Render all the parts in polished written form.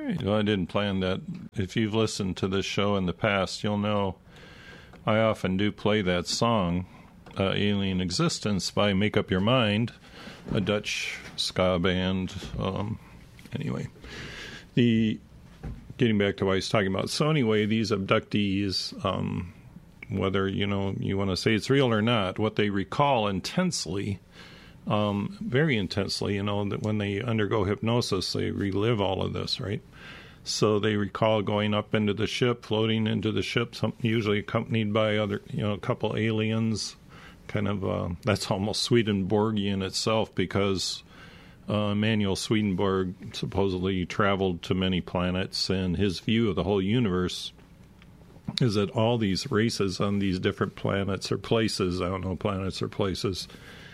right. Well, I didn't plan that. If you've listened to this show in the past, you'll know I often do play that song, Alien Existence by Make Up Your Mind, a Dutch ska band. Anyway, getting back to what I was talking about. So anyway, these abductees, whether, you want to say it's real or not, what they recall intensely, very intensely, that when they undergo hypnosis, they relive all of this, right? So they recall going up into the ship, floating into the ship, usually accompanied by a couple aliens. Kind of, that's almost Swedenborgian itself, because Emanuel Swedenborg supposedly traveled to many planets, and his view of the whole universe is that all these races on these different planets or places, I don't know, planets or places,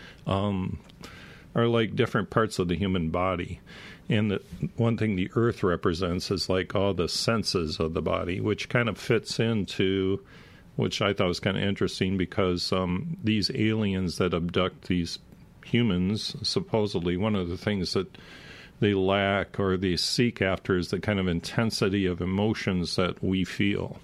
are like different parts of the human body. And that one thing the Earth represents is like all the senses of the body, which kind of fits into, which I thought was kind of interesting, because these aliens that abduct these humans, supposedly one of the things that they lack or they seek after is the kind of intensity of emotions that we feel.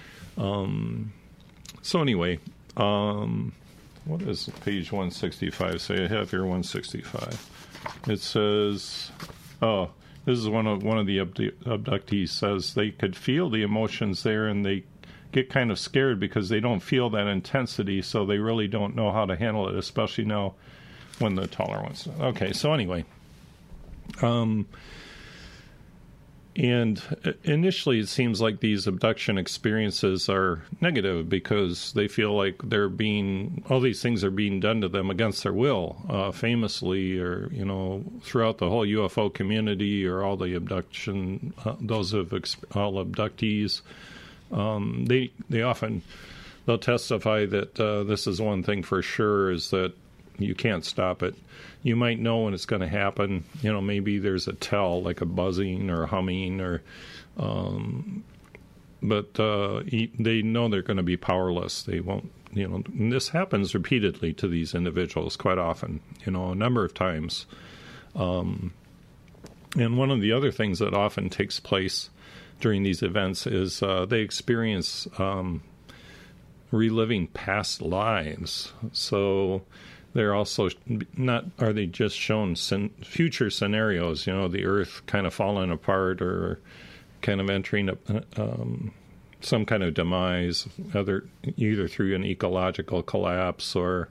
So anyway, what does page 165 say? I have here 165. It says, this is one of the abductees says they could feel the emotions there, and they get kind of scared because they don't feel that intensity, so they really don't know how to handle it, especially now when the taller ones. Okay, so anyway, and initially it seems like these abduction experiences are negative because they feel like all these things are being done to them against their will, famously, or, throughout the whole UFO community, or all the abduction, all abductees. They'll testify that this is one thing for sure, is that you can't stop it. You might know when it's going to happen. Maybe there's a tell, like a buzzing or a humming, or, but they know they're going to be powerless. They won't, and this happens repeatedly to these individuals quite often, a number of times. And one of the other things that often takes place during these events is they experience reliving past lives. So they're also are they just shown future scenarios, the Earth kind of falling apart or kind of entering some kind of demise, either through an ecological collapse or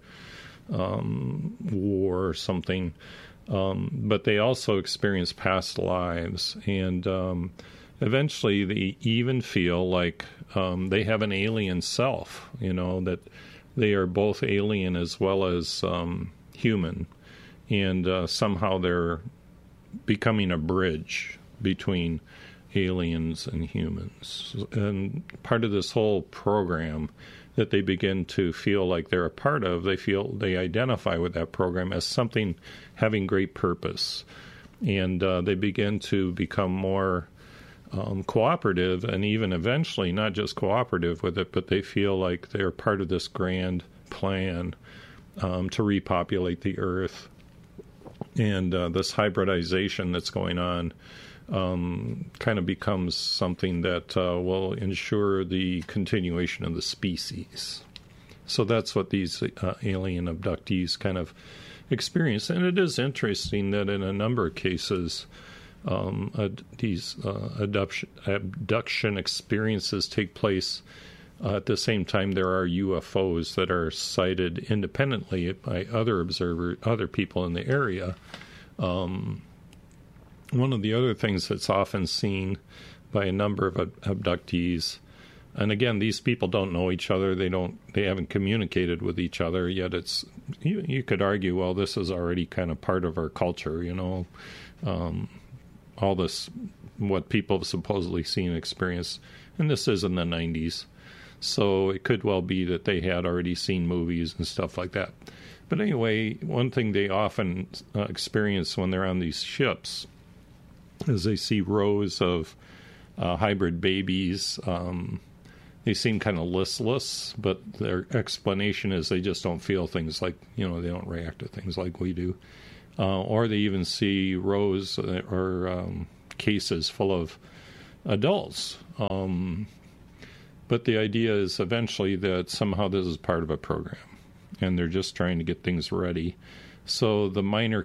war or something. But they also experience past lives, and eventually they even feel like they have an alien self, that they are both alien as well as human, and somehow they're becoming a bridge between aliens and humans. And part of this whole program that they begin to feel like they're a part of, they identify with that program as something having great purpose, and they begin to become more cooperative, and even eventually not just cooperative with it, but they feel like they're part of this grand plan to repopulate the Earth. And this hybridization that's going on kind of becomes something that will ensure the continuation of the species. So that's what these alien abductees kind of experience. And it is interesting that in a number of cases, these abduction experiences take place at the same time there are UFOs that are sighted independently by other people in the area. One of the other things that's often seen by a number of abductees, and again, these people don't know each other, they haven't communicated with each other yet. It's you could argue, well, this is already kind of part of our culture, all this, what people have supposedly seen and experienced, and this is in the 90s, so it could well be that they had already seen movies and stuff like that. But anyway, one thing they often experience when they're on these ships is they see rows of hybrid babies. They seem kind of listless, but their explanation is they just don't feel things like, they don't react to things like we do. Or they even see rows or cases full of adults. But the idea is eventually that somehow this is part of a program, and they're just trying to get things ready. So the minor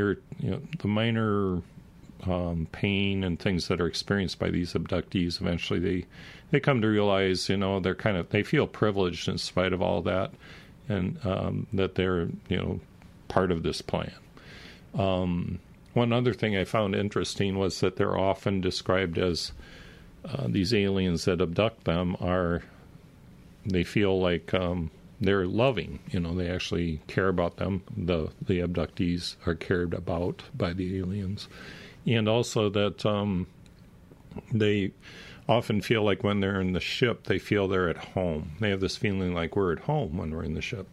pain and things that are experienced by these abductees, eventually they come to realize, they feel privileged in spite of all that, and that they're, part of this plan. One other thing I found interesting was that they're often described as these aliens that abduct them they feel like they're loving, they actually care about them. The abductees are cared about by the aliens. And also that they often feel like when they're in the ship, they feel they're at home. They have this feeling like we're at home when we're in the ship.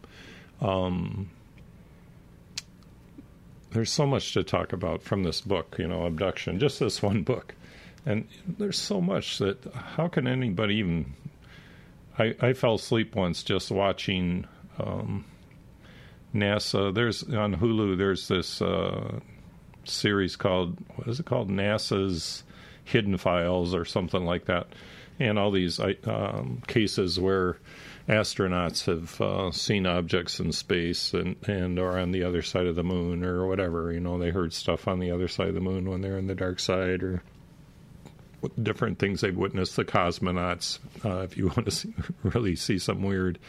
There's so much to talk about from this book, abduction, just this one book. And there's so much that, how can anybody even... I fell asleep once just watching NASA. On Hulu, there's this series called, what is it called? NASA's Hidden Files or something like that. And all these cases where astronauts have seen objects in space and are on the other side of the moon or whatever. They heard stuff on the other side of the moon when they're in the dark side, or different things they've witnessed. The cosmonauts, if you want to really see something weird,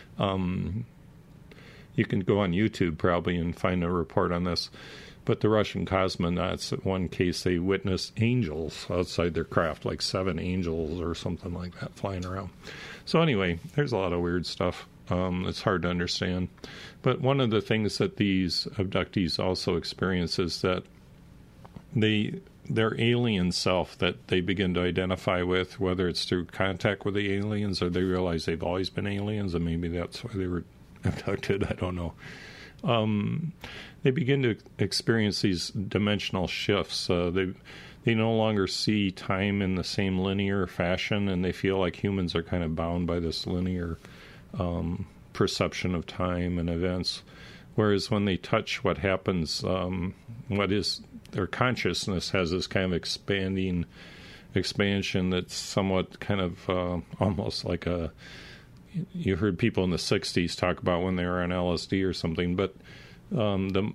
you can go on YouTube probably and find a report on this. But the Russian cosmonauts, in one case, they witnessed angels outside their craft, like 7 angels or something like that flying around. So anyway, there's a lot of weird stuff. It's hard to understand. But one of the things that these abductees also experience is that their alien self that they begin to identify with, whether it's through contact with the aliens or they realize they've always been aliens and maybe that's why they were abducted, I don't know. They begin to experience these dimensional shifts. They no longer see time in the same linear fashion, and they feel like humans are kind of bound by this linear perception of time and events. Whereas when they touch what happens, their consciousness has this kind of expansion that's somewhat kind of almost like you heard people in the 60s talk about when they were on LSD or something, but the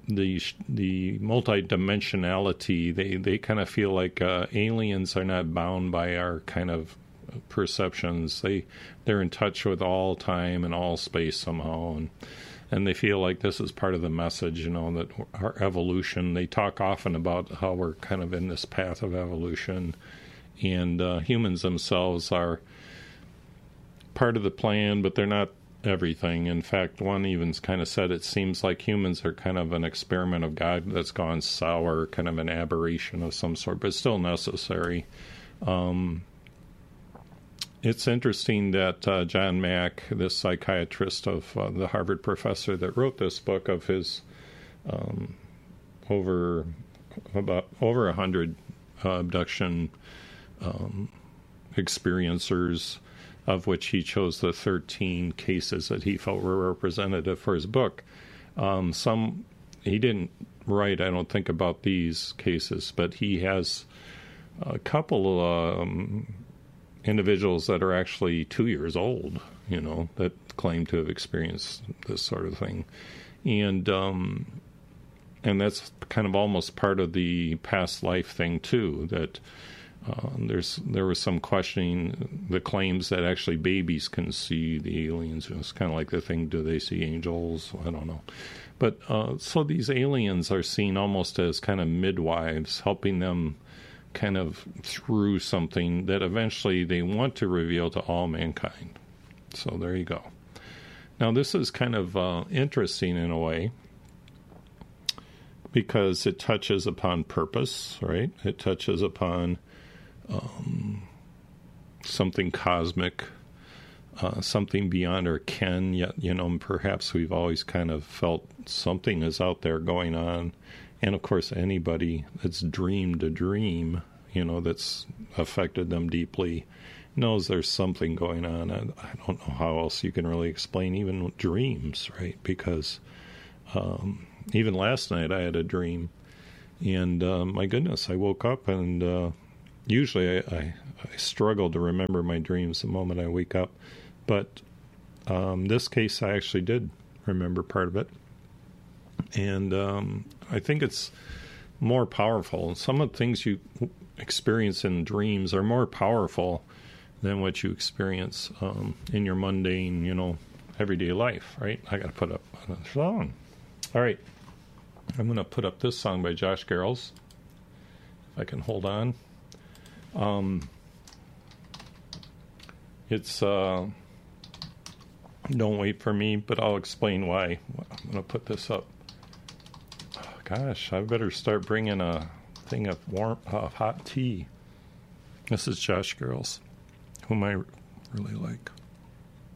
multidimensionality, they kind of feel like aliens are not bound by our kind of perceptions. They're in touch with all time and all space somehow, and they feel like this is part of the message, that our evolution. They talk often about how we're kind of in this path of evolution, and humans themselves are part of the plan, but they're not everything. In fact, one even kind of said it seems like humans are kind of an experiment of God that's gone sour, kind of an aberration of some sort, but still necessary. It's interesting that John Mack, this psychiatrist of the Harvard professor that wrote this book, of his over 100 abduction experiencers, of which he chose the 13 cases that he felt were representative for his book. Some he didn't write, I don't think, about these cases, but he has a couple individuals that are actually 2 years old, that claim to have experienced this sort of thing. And that's kind of almost part of the past life thing, too, that there was some questioning the claims that actually babies can see the aliens. It's kind of like the thing, do they see angels? I don't know. But so these aliens are seen almost as kind of midwives, helping them kind of through something that eventually they want to reveal to all mankind. So there you go. Now this is kind of interesting in a way, because it touches upon purpose, right? It touches upon something cosmic, something beyond our ken, yet, perhaps we've always kind of felt something is out there going on. And of course, anybody that's dreamed a dream, that's affected them deeply, knows there's something going on. I don't know how else you can really explain even dreams, right? Because even last night I had a dream, And my goodness, I woke up, and usually I struggle to remember my dreams the moment I wake up. But this case, I actually did remember part of it. And I think it's more powerful. Some of the things you experience in dreams are more powerful than what you experience in your mundane, everyday life, right? I got to put up a song. All right. I'm going to put up this song by Josh Garrels, if I can hold on. It's Don't Wait for Me, but I'll explain why. I'm going to put this up. Oh, gosh, I better start bringing a thing of hot tea. This is Josh Garrels, whom I really like.